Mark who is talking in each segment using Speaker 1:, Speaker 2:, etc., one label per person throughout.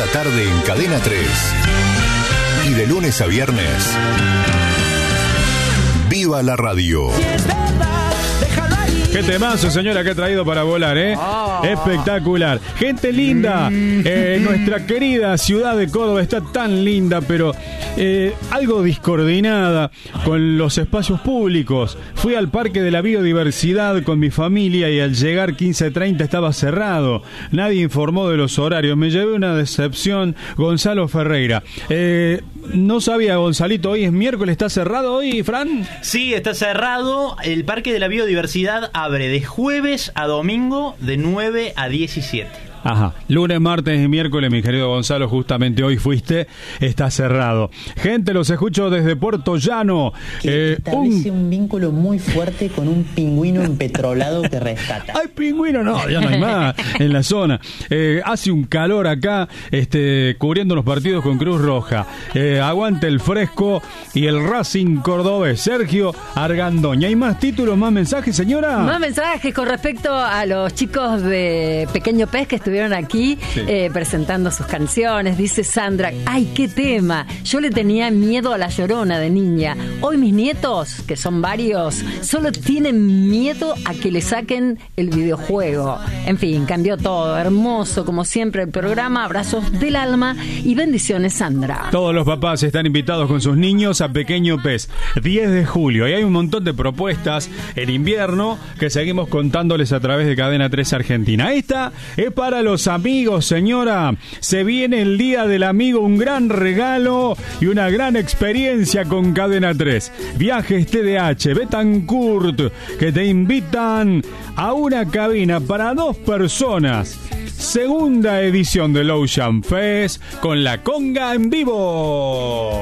Speaker 1: tarde en Cadena 3. Y de lunes a viernes, ¡viva la radio!
Speaker 2: Qué temazo, señora, que ha traído para volar, ¿eh? Espectacular. Gente linda, nuestra querida ciudad de Córdoba está tan linda, pero algo discoordinada con los espacios públicos. Fui al Parque de la Biodiversidad con mi familia y al llegar 15:30 estaba cerrado. Nadie informó de los horarios. Me llevé una decepción. Gonzalo Ferreira. No sabía, Gonzalito, hoy es miércoles, ¿está cerrado hoy, Fran?
Speaker 3: Sí, está cerrado. El Parque de la Biodiversidad abre de jueves a domingo de 9 a 17.
Speaker 2: Ajá, lunes, martes y miércoles, mi querido Gonzalo, justamente hoy fuiste, está cerrado. Gente, los escucho desde Puerto Llano.
Speaker 4: Que establece un vínculo muy fuerte con un pingüino empetrolado que rescata.
Speaker 2: ¡Ay, pingüino! No, ya no hay más en la zona. Hace un calor acá, cubriendo los partidos con Cruz Roja. Aguante el fresco y el Racing cordobés. Sergio Argandoña. ¿Hay más títulos, más mensajes, señora?
Speaker 5: Más mensajes con respecto a los chicos de Pequeño Pez que estuvieron aquí, sí, presentando sus canciones. Dice Sandra, ¡ay, qué tema! Yo le tenía miedo a La Llorona de niña. Hoy mis nietos, que son varios, solo tienen miedo a que le saquen el videojuego. En fin, cambió todo. Hermoso, como siempre, el programa. Abrazos del alma y bendiciones, Sandra.
Speaker 2: Todos los papás están invitados con sus niños a Pequeño Pez, 10 de julio. Y hay un montón de propuestas en invierno que seguimos contándoles a través de Cadena 3 Argentina. Esta es para los amigos, señora. Se viene el Día del Amigo, un gran regalo y una gran experiencia con Cadena 3. Viajes TDH Betancourt, que te invitan a una cabina para 2 personas. Segunda edición del Ocean Fest con la conga en vivo.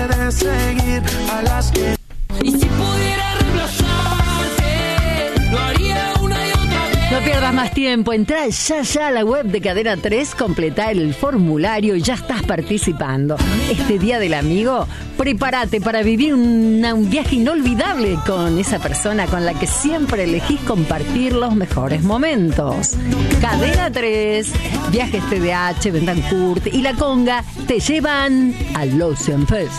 Speaker 6: Y si pudiera reemplazarte, lo haría una y otra vez.
Speaker 5: No pierdas más tiempo, entrá ya a la web de Cadena 3, completá el formulario y ya estás participando. Este Día del Amigo, prepárate para vivir un viaje inolvidable con esa persona con la que siempre elegís compartir los mejores momentos. Cadena 3, Viajes TDH, Betancourt y La Conga te llevan al Ocean Fest.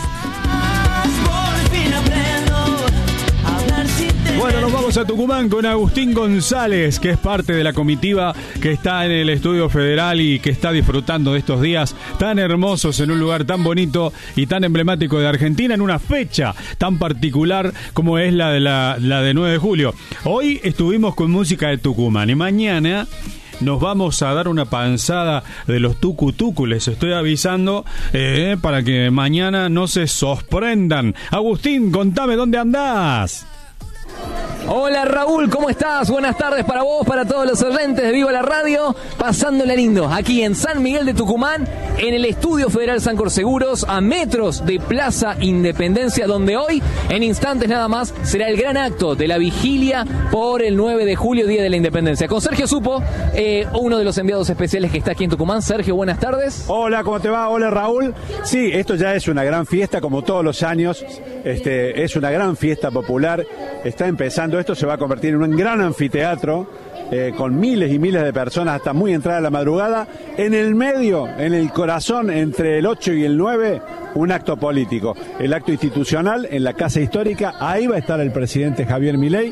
Speaker 2: Bueno, nos vamos a Tucumán con Agustín González, que es parte de la comitiva que está en el Estudio Federal y que está disfrutando de estos días tan hermosos en un lugar tan bonito y tan emblemático de Argentina, en una fecha tan particular como es la de 9 de julio. Hoy estuvimos con música de Tucumán y mañana nos vamos a dar una panzada de los tucu-tucu, les estoy avisando, para que mañana no se sorprendan. Agustín, contame dónde andás.
Speaker 7: Hola Raúl, ¿cómo estás? Buenas tardes para vos, para todos los oyentes de Viva la Radio, pasándola lindo, aquí en San Miguel de Tucumán, en el Estudio Federal Sancor Seguros, a metros de Plaza Independencia, donde hoy, en instantes nada más, será el gran acto de la vigilia por el 9 de julio, Día de la Independencia. Con Sergio Supo, uno de los enviados especiales que está aquí en Tucumán. Sergio, buenas tardes.
Speaker 8: Hola, ¿cómo te va? Hola Raúl. Sí, esto ya es una gran fiesta, como todos los años, es una gran fiesta popular, está empezando. Esto se va a convertir en un gran anfiteatro con miles y miles de personas hasta muy entrada la madrugada. En el medio, en el corazón, entre el 8 y el 9, un acto político. El acto institucional en la Casa Histórica, ahí va a estar el presidente Javier Milei